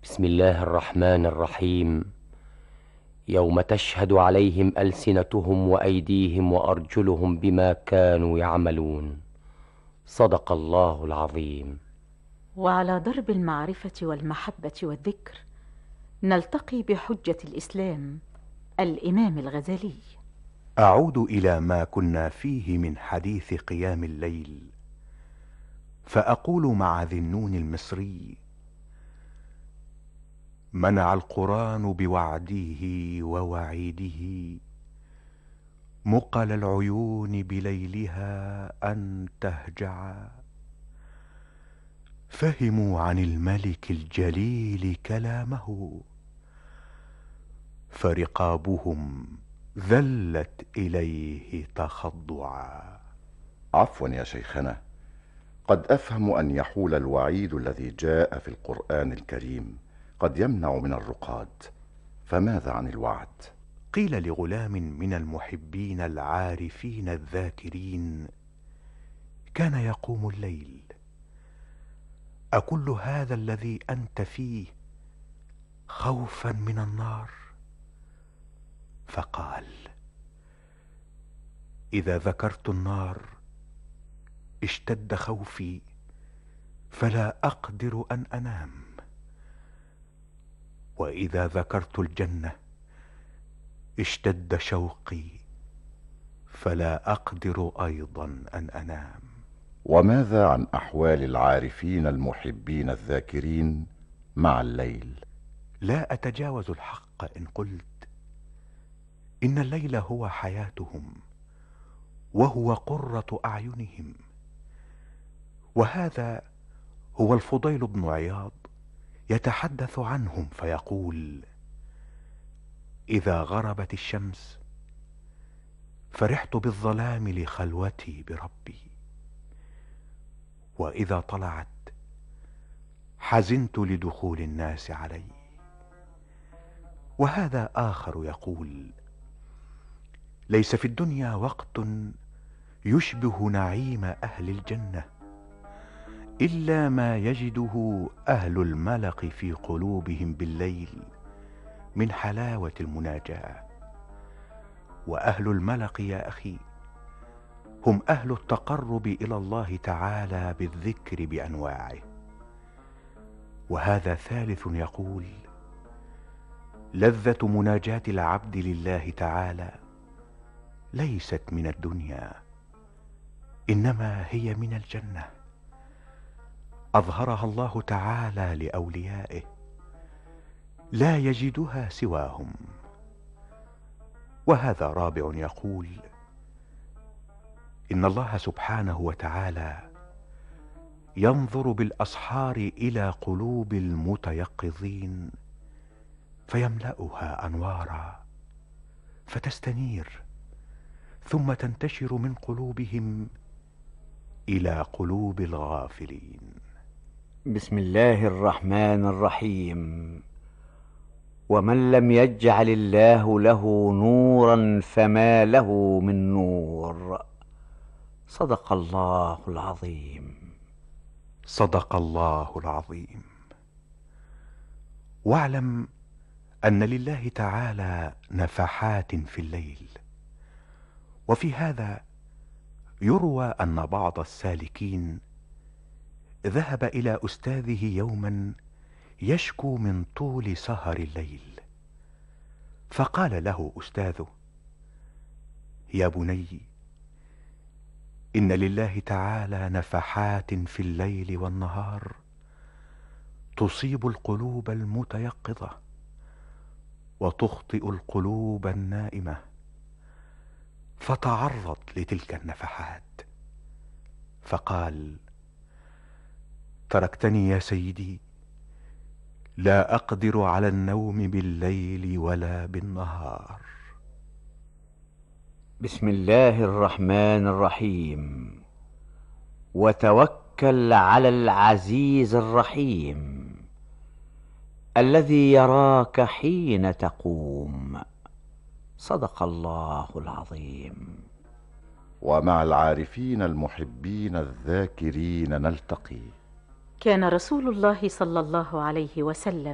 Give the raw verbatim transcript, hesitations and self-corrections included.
بسم الله الرحمن الرحيم. يوم تشهد عليهم ألسنتهم وأيديهم وأرجلهم بما كانوا يعملون. صدق الله العظيم. وعلى درب المعرفة والمحبة والذكر نلتقي بحجة الإسلام الإمام الغزالي. أعود إلى ما كنا فيه من حديث قيام الليل، فأقول مع ذي النون المصري: منع القرآن بوعده ووعيده مقل العيون بليلها أن تهجع. فهموا عن الملك الجليل كلامه، فرقابهم ذلت إليه تخضعا. عفوا يا شيخنا، قد أفهم أن يحول الوعيد الذي جاء في القرآن الكريم قد يمنع من الرقاد، فماذا عن الوعد؟ قيل لغلام من المحبين العارفين الذاكرين كان يقوم الليل: أكل هذا الذي أنت فيه خوفا من النار؟ فقال: إذا ذكرت النار اشتد خوفي فلا أقدر أن أنام، وإذا ذكرت الجنة اشتد شوقي فلا أقدر أيضا أن أنام. وماذا عن أحوال العارفين المحبين الذاكرين مع الليل؟ لا أتجاوز الحق إن قلت إن الليل هو حياتهم وهو قرة أعينهم. وهذا هو الفضيل بن عياض يتحدث عنهم فيقول: إذا غربت الشمس فرحت بالظلام لخلوتي بربي، وإذا طلعت حزنت لدخول الناس علي. وهذا آخر يقول: ليس في الدنيا وقت يشبه نعيم أهل الجنة إلا ما يجده أهل الملق في قلوبهم بالليل من حلاوة المناجاة. وأهل الملق يا أخي هم أهل التقرب إلى الله تعالى بالذكر بأنواعه. وهذا ثالث يقول: لذة مناجاة العبد لله تعالى ليست من الدنيا، إنما هي من الجنة، أظهرها الله تعالى لأوليائه لا يجدها سواهم. وهذا رابع يقول: إن الله سبحانه وتعالى ينظر بالأسحار إلى قلوب المتيقظين فيملأها أنوارا فتستنير، ثم تنتشر من قلوبهم إلى قلوب الغافلين. بسم الله الرحمن الرحيم. ومن لم يجعل الله له نورا فما له من نور. صدق الله العظيم. صدق الله العظيم. واعلم أن لله تعالى نفحات في الليل. وفي هذا يروى أن بعض السالكين ذهب إلى أستاذه يوما يشكو من طول سهر الليل، فقال له أستاذه: يا بني، إن لله تعالى نفحات في الليل والنهار تصيب القلوب المتيقظة وتخطئ القلوب النائمة، فتعرض لتلك النفحات. فقال: تركتني يا سيدي لا أقدر على النوم بالليل ولا بالنهار. بسم الله الرحمن الرحيم. وتوكل على العزيز الرحيم الذي يراك حين تقوم. صدق الله العظيم. ومع العارفين المحبين الذاكرين نلتقي. كان رسول الله صلى الله عليه وسلم